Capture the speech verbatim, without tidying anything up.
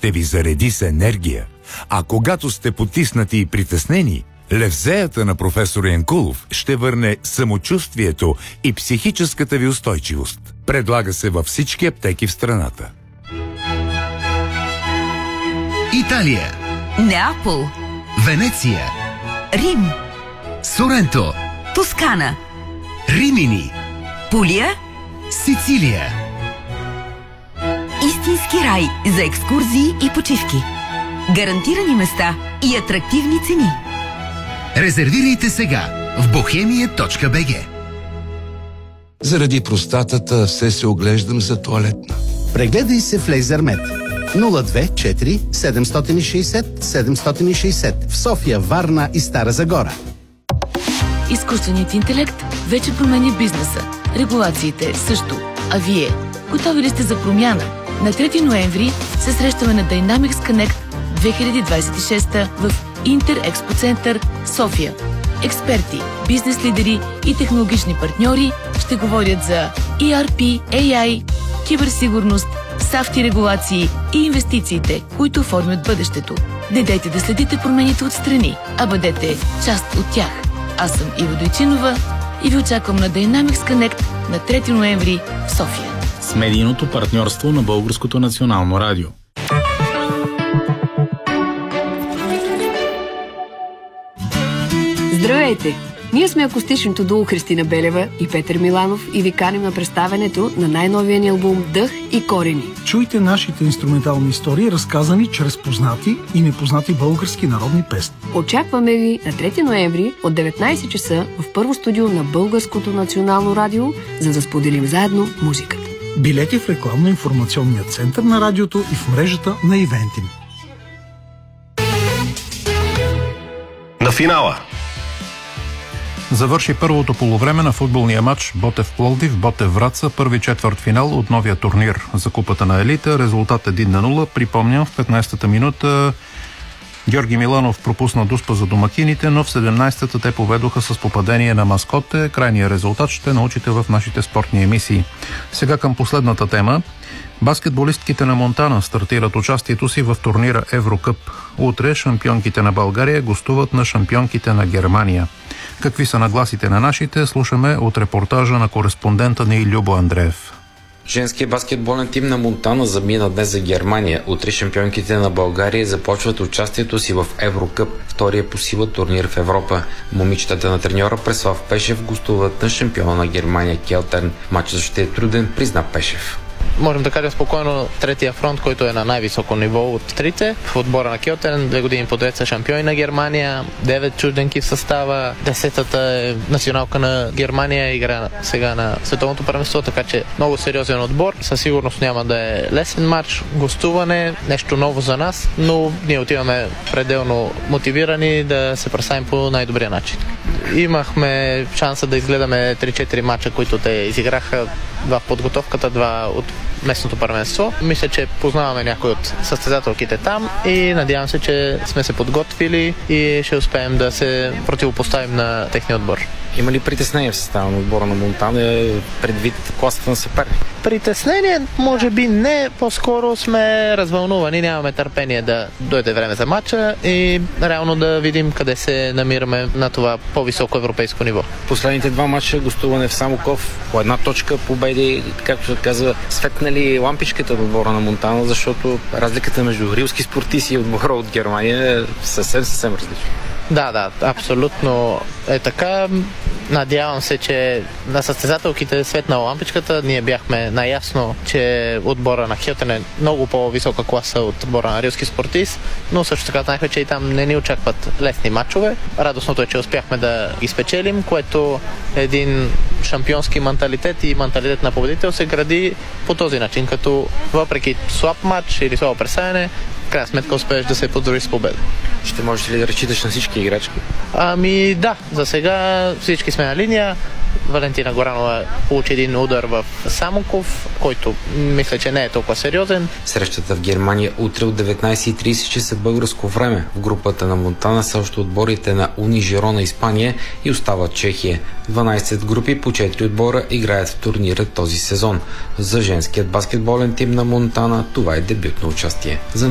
ще ви зареди с енергия. А когато сте потиснати и притеснени, левзеята на професор Янкулов ще върне самочувствието и психическата ви устойчивост. Предлага се във всички аптеки в страната. Италия, Неапол, Венеция, Рим, Соренто, Тоскана, Римини, Пулия, Сицилия. Истински рай за екскурзии и почивки. Гарантирани места и атрактивни цени. Резервирайте сега в бохемия точка би джи. Заради простатата все се оглеждам за тоалетна. Прегледай се в Лейзермед. нула две четири седем шест шест седем шест шест в София, Варна и Стара Загора. Изкуственият интелект вече променя бизнеса. Регулациите също. А вие, готови ли сте за промяна? На трети ноември се срещаме на Dynamics Connect две хиляди двадесет и шеста в Интер Експо Център, София. Експерти, бизнес лидери и технологични партньори ще говорят за и ар пи, ей ай, киберсигурност, сафти регулации и инвестициите, които оформят бъдещето. Не дайте да следите промените отстрани, а бъдете част от тях. Аз съм Ива Дойчинова и ви очаквам на Dynamics Connect на трети ноември в София. С медийното партньорство на Българското национално радио. Здравейте! Ние сме акустичното дуо Христина Белева и Петър Миланов и ви каним на представянето на най-новия ни албум «Дъх и корени». Чуйте нашите инструментални истории, разказани чрез познати и непознати български народни песни. Очакваме ви на трети ноември от деветнадесет часа в първо студио на Българското национално радио, за да споделим заедно музиката. Билети в рекламно-информационния център на радиото и в мрежата на Ивентим. На финала завърши първото полувреме на футболния матч Ботев Пловдив, Ботев Враца, първи четвъртфинал от новия турнир за Купата на елита. Резултат един на нула. Припомням, в петнадесетата минута Георги Миланов пропусна дуспа за домакините, но в седемнадесетата те поведоха с попадение на Маскоте. Крайният резултат ще научите в нашите спортни емисии. Сега към последната тема. Баскетболистките на Монтана стартират участието си в турнира Еврокъп. Утре шампионките на България гостуват на шампионките на Германия. Какви са нагласите на нашите, слушаме от репортажа на кореспондента ни Любо Андреев. Женският баскетболен тим на Монтана замина днес за Германия. Утре шампионките на България започват участието си в Еврокъп, втория по сила турнир в Европа. Момичетата на треньора Преслав Пешев гостуват на шампиона на Германия Келтерн. Матчът ще е труден, призна Пешев. Можем да кажем спокойно третия фронт, който е на най-високо ниво от трите. В отбора на Келтерн две години подред са шампиони на Германия, девет чужденки в състава, десетата е националка на Германия, игра сега на световното първенство, така че много сериозен отбор. Със сигурност няма да е лесен матч, гостуване, нещо ново за нас, но ние отиваме пределно мотивирани да се представим по най-добрия начин. Имахме шанса да изгледаме три-четири мача, които те изиграха, два в подготовката, два от местното първенство. Мисля, че познаваме някои от състезателките там и надявам се, че сме се подготвили и ще успеем да се противопоставим на техния отбор. Има ли притеснение в състава на отбора на Монтана предвид класата на съперник? Притеснение може би не, по-скоро сме развълнувани, нямаме търпение да дойде време за матча и реално да видим къде се намираме на това по-високо европейско ниво. Последните два матча, гостуване в Самоков, по една точка победи, както се казва, светнали лампичката от отбора на Монтана, защото разликата между рилски спортисти и отбора от Германия е съвсем, съвсем различна. Да, да, абсолютно е така. Надявам се, че на състезателките светна лампичката. Ние бяхме наясно, че отбора на Келтерн е много по-висока класа от отбора на рилски спортист, но също така знаехме, че и там не ни очакват лесни матчове. Радостното е, че успяхме да ги спечелим, което един шампионски менталитет и менталитет на победител се гради по този начин, като въпреки слаб матч или слабо представяне, в крайна сметка успееш да се поздравиш с победа. Ще можеш ли да разчиташ на всички играчки? Ами да, за сега всички сме на линия. Валентина Горанова получи един удар в Самоков, който мисля, че не е толкова сериозен. Срещата в Германия утре от деветнадесет и тридесет часа българско време. В групата на Монтана са още отборите на Уни Жирона Испания и остава Чехия. дванадесет групи по четири отбора играят в турнира този сезон. За женският баскетболен тим на Монтана това е дебютно участие. За